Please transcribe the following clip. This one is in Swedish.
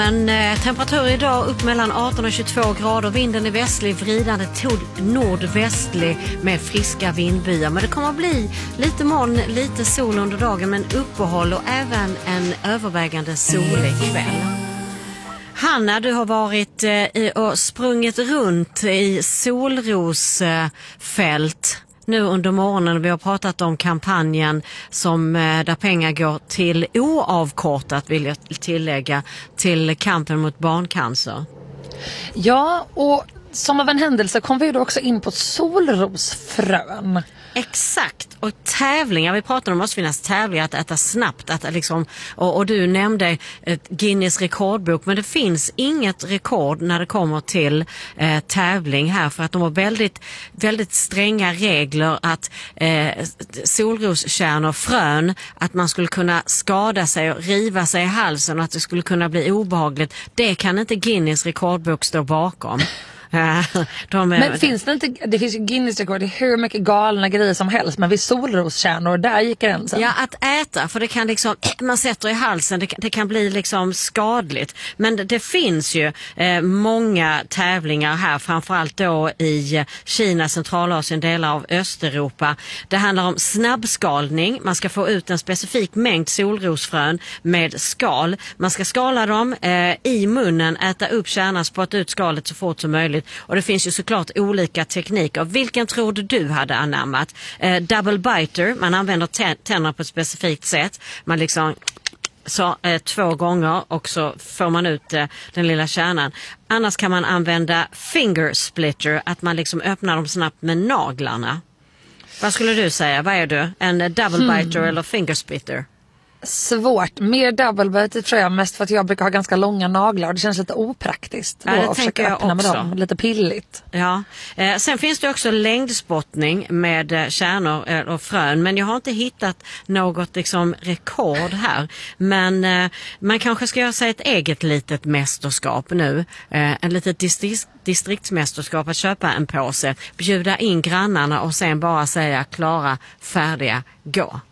Temperatur idag upp mellan 18 och 22 grader. Vinden är västlig, vridande nordvästlig med friska vindbyar. Men det kommer att bli lite moln, lite sol under dagen, men uppehåll och även en övervägande solig kväll. Hanna, du har varit och sprungit runt i solrosfält nu under morgonen. Vi har pratat om kampanjen som där pengar går till oavkortat, vill jag tillägga, till kampen mot barncancer. Ja, och som av en händelse kom vi då också in på solrosfrön. Exakt, och tävlingar, vi pratade om att det måste finnas tävlingar att äta snabbt, att liksom, och du nämnde ett Guinness rekordbok, men det finns inget rekord när det kommer till tävling här, för att de har väldigt, väldigt stränga regler att solroskärnor, frön, att man skulle kunna skada sig och riva sig i halsen och att det skulle kunna bli obehagligt, det kan inte Guinness rekordbok stå bakom. Men finns det inte, det finns ju Guinness rekord i hur mycket galna grejer som helst, men vid solroskärnor, där gick gränsen. Ja, att äta, för det kan liksom, man sätter i halsen, det kan bli liksom skadligt. Men det finns ju många tävlingar här, framförallt då i Kina, Centralasien, delar av Östeuropa. Det handlar om snabbskalning, man ska få ut en specifik mängd solrosfrön med skal. Man ska skala dem i munnen, äta upp kärnan, spotta ut skalet så fort som möjligt. Och det finns ju såklart olika tekniker. Vilken tror du hade anammat? Double biter, man använder tänderna på ett specifikt sätt. Man liksom så 2 gånger och så får man ut den lilla kärnan. Annars kan man använda finger splitter, att man liksom öppnar dem snabbt med naglarna. Vad skulle du säga? Vad är du? En double biter eller finger splitter? Svårt. Mer double bite tror jag, mest för att jag brukar ha ganska långa naglar och det känns lite opraktiskt. Ja, det tänker jag också. Med dem. Lite pilligt. Ja. Sen finns det också längdspottning med kärnor och frön, men jag har inte hittat något liksom rekord här. Men man kanske ska göra sig ett eget litet mästerskap nu. En litet distriktsmästerskap, att köpa en påse, bjuda in grannarna och sen bara säga klara, färdiga, gå.